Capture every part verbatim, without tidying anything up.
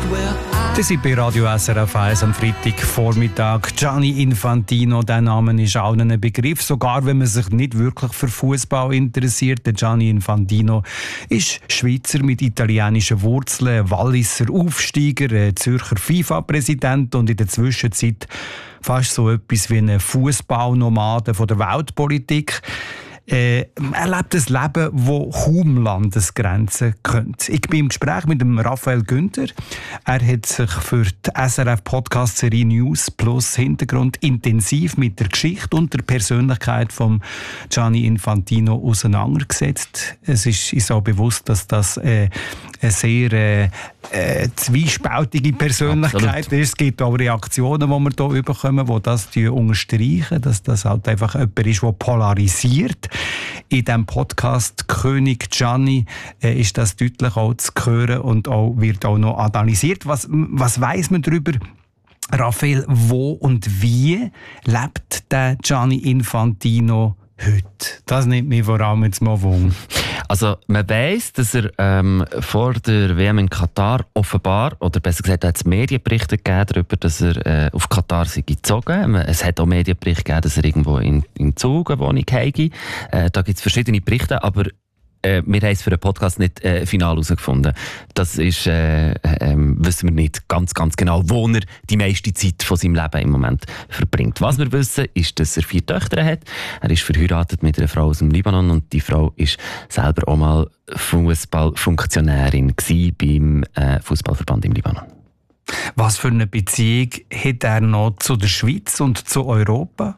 Das sind bei Radio S R F eins am Freitagvormittag. Gianni Infantino, der Name ist allen ein Begriff, sogar wenn man sich nicht wirklich für Fußball interessiert. Der Gianni Infantino ist Schweizer mit italienischen Wurzeln, Walliser Aufsteiger, Zürcher FIFA-Präsident und in der Zwischenzeit fast so etwas wie ein Fußballnomade von der Weltpolitik. Äh, er lebt ein Leben, das kaum Landesgrenzen kennt. Ich bin im Gespräch mit dem Raphael Günther. Er hat sich für die S R F-Podcast-Serie News Plus Hintergrund intensiv mit der Geschichte und der Persönlichkeit von Gianni Infantino auseinandergesetzt. Es ist uns auch bewusst, dass das äh, eine sehr äh, äh, zwiespältige Persönlichkeit Absolut. ist. Es gibt auch Reaktionen, die wir hier bekommen, die das unterstreichen, dass das halt einfach jemand ist, der polarisiert. In diesem Podcast «König Gianni» äh, ist das deutlich auch zu hören und auch, wird auch noch analysiert. Was, was weiss man darüber, Raphael, wo und wie lebt der Gianni Infantino heute? Das nimmt mich vor allem jetzt mal Wunder. Also man weiss, dass er ähm, vor der W M in Katar offenbar, oder besser gesagt hat es Medienberichte gegeben darüber, dass er äh, auf Katar sei gezogen. Es hat auch Medienberichte gegeben, dass er irgendwo in, in Zug eine Wohnung habe. Äh, da gibt es verschiedene Berichte, aber äh, wir haben es für den Podcast nicht äh, final herausgefunden. Das ist, äh, äh, wissen wir nicht ganz, ganz genau, wo er die meiste Zeit von seinem Leben im Moment verbringt. Was wir wissen, ist, dass er vier Töchter hat. Er ist verheiratet mit einer Frau aus dem Libanon und die Frau ist selber auch mal Fußballfunktionärin beim äh, Fußballverband im Libanon. Was für eine Beziehung hat er noch zu der Schweiz und zu Europa?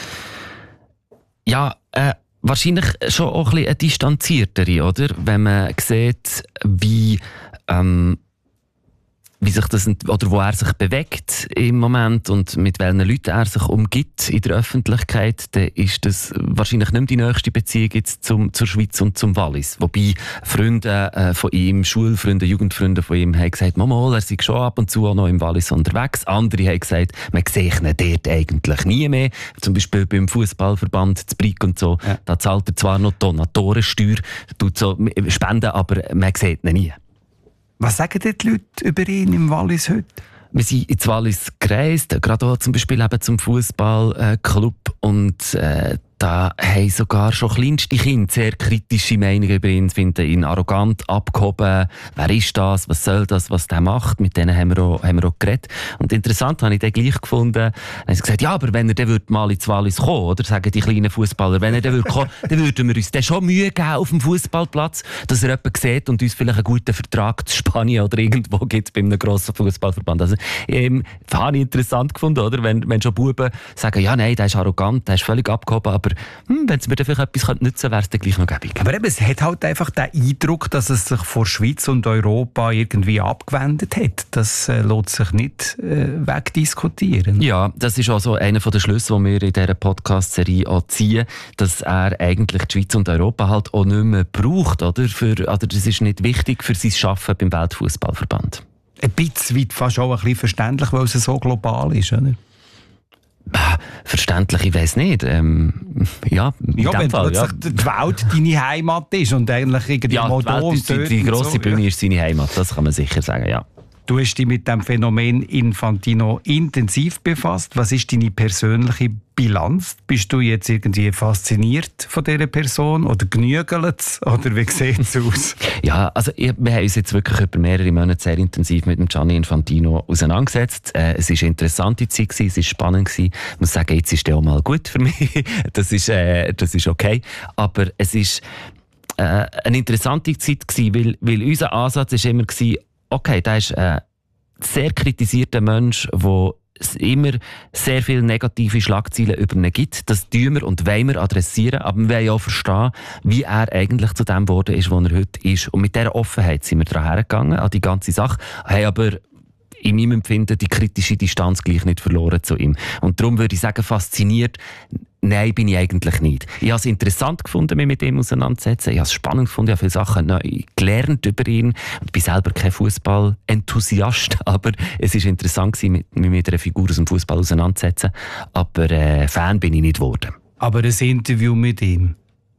Ja, äh, wahrscheinlich schon auch ein bisschen eine distanziertere, oder? Wenn man sieht, wie, ähm, wie sich das, oder wo er sich bewegt im Moment und mit welchen Leuten er sich umgibt in der Öffentlichkeit, dann ist das wahrscheinlich nicht mehr die nächste Beziehung jetzt zum, zur Schweiz und zum Wallis. Wobei Freunde äh, von ihm, Schulfreunde, Jugendfreunde von ihm haben gesagt, Mama, er sei schon ab und zu auch noch im Wallis unterwegs. Andere haben gesagt, man sehe ihn dort eigentlich nie mehr. Zum Beispiel beim Fußballverband zu Brig und so. Ja. Da zahlt er zwar noch Donatorensteuer, tut so Spenden, aber man sieht ihn nie. Was sagen die Leute über ihn im Wallis heute? Wir sind ins Wallis gereist, gerade auch zum Beispiel eben zum Fußballclub und äh, da haben sogar schon kleinste Kinder sehr kritische Meinungen über ihn, finden ihn arrogant, abgehoben. Wer ist das? Was soll das? Was der macht? Mit denen haben wir auch, haben wir auch geredet. Und interessant habe ich den gleich gefunden. Dann haben sie gesagt, ja, aber wenn er dann mal ins Wallis kommen, oder sagen die kleinen Fußballer, wenn er dann würde kommen, dann würden wir uns dann schon Mühe geben auf dem Fußballplatz, dass er jemanden sieht und uns vielleicht einen guten Vertrag zu Spanien oder irgendwo gibt bei einem grossen Fußballverband. Also, ähm, das habe ich interessant gefunden, oder? Wenn, wenn schon Buben sagen, ja, nein, der ist arrogant, der ist völlig abgehoben, aber hm, wenn es mir dann vielleicht etwas nützen könnte, wäre es dann gleich noch gäbig. Aber eben, es hat halt einfach den Eindruck, dass es sich vor Schweiz und Europa irgendwie abgewendet hat. Das äh, lässt sich nicht äh, wegdiskutieren. Ja, das ist also einer der Schlüsse, die wir in dieser Podcast-Serie auch ziehen, dass er eigentlich die Schweiz und Europa halt auch nicht mehr braucht. Oder? Für, oder das ist nicht wichtig für sein Arbeiten beim Weltfußballverband. Ein bisschen weit, fast auch ein bisschen verständlich, weil es so global ist, oder? Verständlich, ich weiss nicht. Ähm, ja, ja, wenn Fall, ja. die Welt deine Heimat ist und eigentlich irgendwie ja, mal da und dort. Die grosse so, Bühne ja. ist seine Heimat, das kann man sicher sagen, ja. Du hast dich mit dem Phänomen Infantino intensiv befasst. Was ist deine persönliche Bilanz? Bist du jetzt irgendwie fasziniert von dieser Person oder genügelt es? Oder wie sieht es aus? Ja, also ich, wir haben uns jetzt wirklich über mehrere Monate sehr intensiv mit dem Gianni Infantino auseinandergesetzt. Äh, es war eine interessante Zeit, gewesen, es war spannend gewesen. Ich muss sagen, jetzt ist der auch mal gut für mich. das, ist, äh, das ist okay. Aber es war äh, eine interessante Zeit gewesen, weil, weil unser Ansatz war immer gewesen, okay, da ist ein sehr kritisierter Mensch, der es immer sehr viele negative Schlagzeilen über ihn gibt. Das tun wir und wollen wir adressieren, aber wir wollen auch verstehen, wie er eigentlich zu dem geworden ist, wo er heute ist. Und mit dieser Offenheit sind wir daran hergegangen, an die ganze Sache, haben aber in meinem Empfinden die kritische Distanz gleich nicht verloren zu ihm. Und darum würde ich sagen, fasziniert, nein, bin ich eigentlich nicht. Ich habe es interessant gefunden, mich mit ihm auseinanderzusetzen. Ich habe es spannend gefunden, ich habe viele Sachen neu gelernt über ihn. Ich bin selber kein Fußball-Enthusiast, aber es war interessant, mich mit einer Figur aus dem Fußball auseinanderzusetzen. Aber äh, Fan bin ich nicht geworden. Aber ein Interview mit ihm,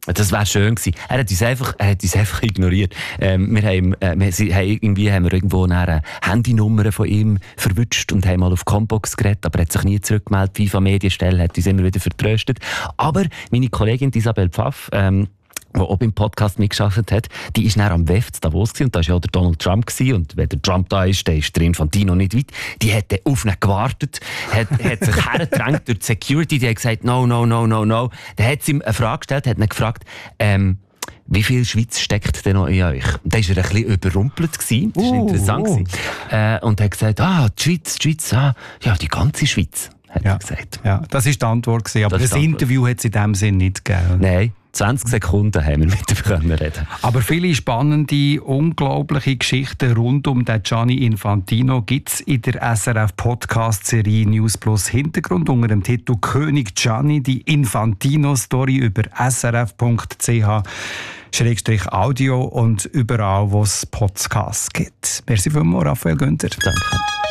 Das wäre schön gewesen. Er hat uns einfach, er hat uns einfach ignoriert. Ähm, wir haben, äh, wir, sie, haben, irgendwie haben wir irgendwo eine Handynummer von ihm verwünscht und haben mal auf Combox geredet, aber er hat sich nie zurückgemeldet. FIFA Medienstelle hat uns immer wieder vertröstet. Aber meine Kollegin Isabel Pfaff, ähm, die auch beim Podcast mitgearbeitet hat, die ist dann am W E F in Davos gewesen, und da war ja auch der Donald Trump gewesen, und wenn der Trump da ist, dann ist der Infantino nicht weit. Die hat dann auf ihn gewartet, hat, hat sich hergedrängt durch die Security, die hat gesagt, no, no, no, no, no. Dann hat sie ihm eine Frage gestellt, hat ihn gefragt, ähm, wie viel Schweiz steckt denn noch in euch? Und da war er ein bisschen überrumpelt gewesen, das war uh, interessant uh. gewesen. Äh, und hat gesagt, ah, die Schweiz, die Schweiz, ah, ja, die ganze Schweiz, hat ja. er gesagt. Ja, das war die Antwort gewesen, aber das, das Interview hat es in dem Sinn nicht gegeben. Nein. zwanzig Sekunden haben wir mit ihm können reden. Aber viele spannende, unglaubliche Geschichten rund um den Gianni Infantino gibt es in der S R F-Podcast-Serie News Plus Hintergrund unter dem Titel «König Gianni, die Infantino-Story» über s r f punkt c h Schrägstrich Audio und überall, wo es Podcasts gibt. Merci vielmals, Raphael Günther. Danke.